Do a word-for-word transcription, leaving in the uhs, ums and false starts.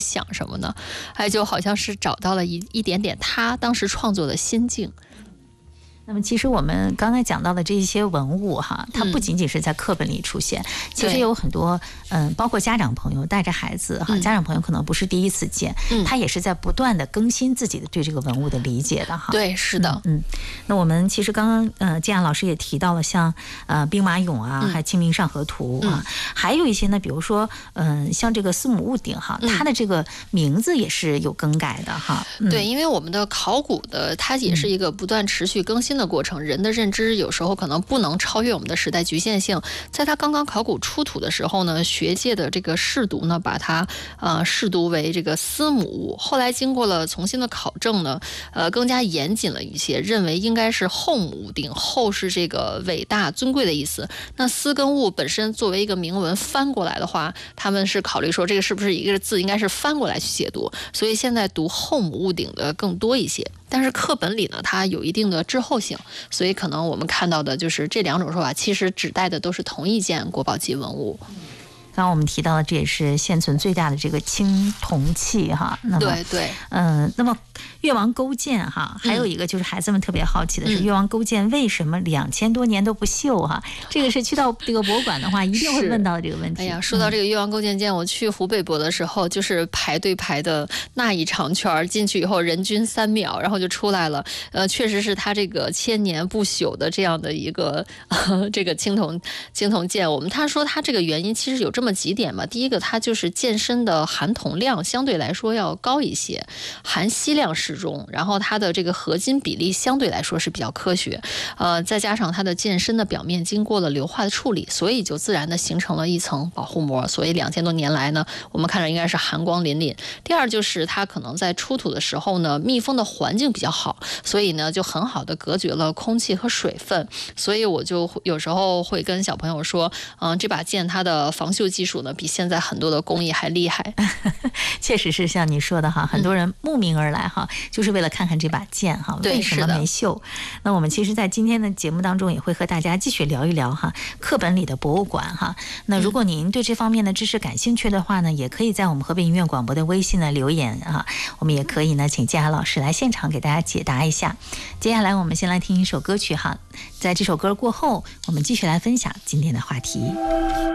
想什么呢？哎，就好像是找到了一一点点他当时创作的心境。 那么其实我们刚才讲到的这些文物哈，它不仅仅是在课本里出现，嗯、其实有很多嗯，包括家长朋友带着孩子哈、嗯，家长朋友可能不是第一次见，嗯、他也是在不断的更新自己的对这个文物的理解的哈。 对，是的， 嗯。嗯那我们其实刚刚呃，建安老师也提到了像呃兵马俑啊，还有《清明上河图》啊、嗯，还有一些呢，比如说嗯、呃，像这个司母戊鼎哈，它的这个名字也是有更改的哈。 嗯、对，因为我们的考古的它也是一个不断持续更新的过程，人的认知有时候可能不能超越我们的时代局限性。在它刚刚考古出土的时候呢，学界的这个试读呢，把它呃试读为这个司母戊。后来经过了重新的考证呢，呃更加严谨了一些，认为应该是后母戊鼎，后是这个伟大尊贵的意思。那司跟戊本身作为一个铭文翻过来的话，他们是考虑说这个是不是一个字应该是翻过来去解读，所以现在读后母戊鼎的更多一些。但是课本里呢，它有一定的滞后性，所以可能我们看到的就是这两种说法，其实指代的都是同一件国宝级文物。 刚刚我们提到的，这也是现存最大的这个青铜器哈。那么对对， 嗯、呃，那么越王勾践哈，还有一个就是孩子们特别好奇的是，嗯、越王勾践为什么两千多年都不锈哈？这个是去到这个博物馆的话，一定会问到这个问题。 哎呀，说到这个越王勾践剑，我去湖北博的时候，就是排队排的那一长圈，进去以后人均三秒，然后就出来了。呃，确实是他这个千年不朽的这样的一个、呃、这个青铜青铜剑。我们他说他这个原因其实有这么几点嘛。第一个，它就是剑身的含铜量相对来说要高一些，含锡量适中，然后它的这个合金比例相对来说是比较科学，呃，再加上它的剑身的表面经过了硫化的处理，所以就自然的形成了一层保护膜，所以两千多年来呢，我们看着应该是寒光凛凛。第二就是它可能在出土的时候呢，密封的环境比较好，所以呢就很好的隔绝了空气和水分，所以我就有时候会跟小朋友说，嗯、呃，这把剑它的防锈技术呢比现在很多的工艺还厉害。 确实是像你说的哈，很多人慕名而来哈、嗯，就是为了看看这把剑哈，为什么没锈。那我们其实在今天的节目当中也会和大家继续聊一聊哈，课本里的博物馆哈。那如果您对这方面的知识感兴趣的话呢，也可以在我们河北音乐广播的微信呢留言啊，我们也可以呢请建安老师来现场给大家解答一下。接下来我们先来听一首歌曲哈，在这首歌过后，我们继续来分享今天的话题。